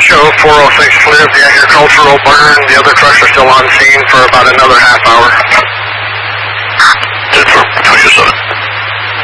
show 406 clear of the agricultural burn. The other trucks are still on scene for about a